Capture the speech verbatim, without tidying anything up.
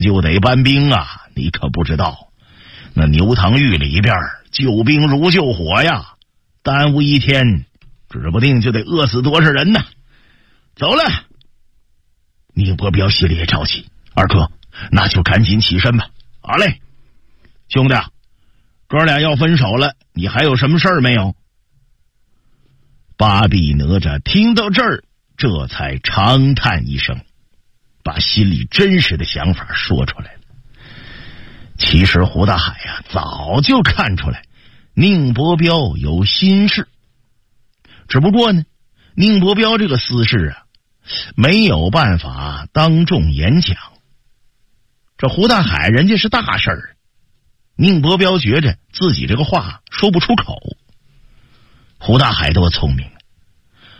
就得搬兵啊！你可不知道，那牛塘峪里边救兵如救火呀，耽误一天，指不定就得饿死多少人呢。走了。宁伯彪心里也着急，二哥，那就赶紧起身吧。好嘞，兄弟，哥俩要分手了，你还有什么事儿没有？巴比哪吒听到这儿，这才长叹一声，把心里真实的想法说出来了。其实胡大海啊，早就看出来宁伯彪有心事，只不过呢，宁伯彪这个私事啊，没有办法当众演讲。这胡大海人家是大事儿，宁伯彪觉着自己这个话说不出口。胡大海多聪明，